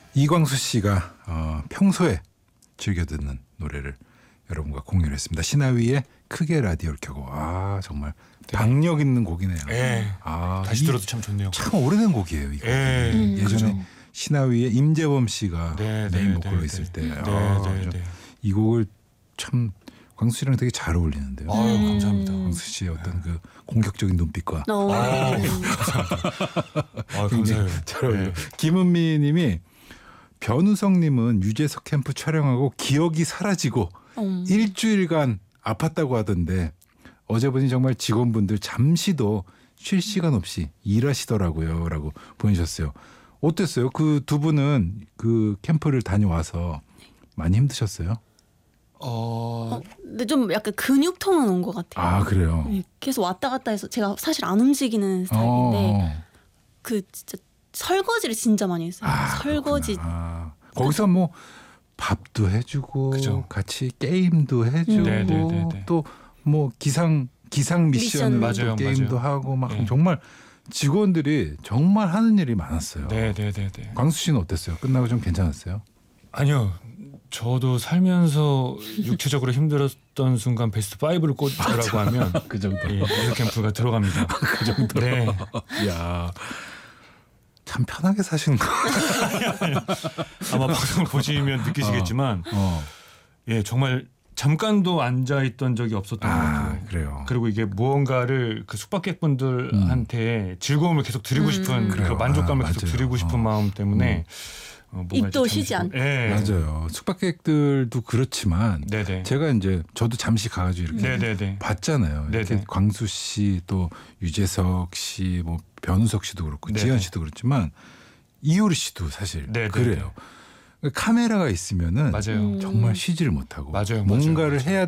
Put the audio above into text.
이광수 씨가 평소에 즐겨 듣는 노래를 여러분과 공유를 했습니다. 신하위의 크게 라디오를 켜고. 아 정말 네. 박력 있는 곡이네요. 예. 아, 다시 들어도 참 좋네요. 참 오래된 곡이에요. 이거. 예전에 그죠. 신하위의 임재범 씨가 네, 메인 네, 보컬로 네, 있을 때 네, 네. 이 곡을 참 광수 씨랑 되게 잘 어울리는데요. 아유 감사합니다. 광수 씨의 어떤 그 공격적인 눈빛과 감사해요. 잘 어울려요. 김은미님이 변우성님은 유재석 캠프 촬영하고 기억이 사라지고 일주일간 아팠다고 하던데 어제 보니 정말 직원분들 잠시도 쉴 시간 없이 일하시더라고요. 라고 보내주셨어요. 어땠어요? 그 두 분은 그 캠프를 다녀와서 많이 힘드셨어요? 근데 좀 약간 근육통은 온 것 같아요. 아 그래요? 계속 왔다 갔다 해서 제가 사실 안 움직이는 스타일인데 그 진짜 설거지를 진짜 많이 했어요. 설거지. 거기서 뭐 밥도 해주고 그죠. 같이 게임도 해주고 네네네네. 또 뭐 기상 미션을 맞아요, 또 게임도 맞아요. 하고 막 네. 정말 직원들이 정말 하는 일이 많았어요. 네네네네. 광수 씨는 어땠어요? 끝나고 좀 괜찮았어요? 아니요. 저도 살면서 육체적으로 힘들었던 순간 베스트 5를 꽂으라고 하면 그 정도. 유재석 캠프가 들어갑니다. 그 정도. 네. 야, 참 편하게 사시는 거. 아마 방송을 보시면 느끼시겠지만 예 정말 잠깐도 앉아 있던 적이 없었던 것 같아요. 그래요. 그리고 이게 무언가를 그 숙박객분들한테 즐거움을 계속 드리고 싶은 그 그래요. 만족감을 계속 맞아요. 드리고 싶은 마음 때문에 입도 쉬지 않고. 예. 맞아요. 숙박객들도 그렇지만 네네. 제가 이제 저도 잠시 가가지고 이렇게 네네네. 봤잖아요. 이렇게 네네. 광수 씨 또 유재석 씨, 뭐 변우석 씨도 그렇고 네네. 지현 씨도 그렇지만 이효리 씨도 사실 네네. 그래요. 카메라가 있으면은 맞아요. 정말 쉬지를 못하고 맞아요. 뭔가를 맞아요. 해야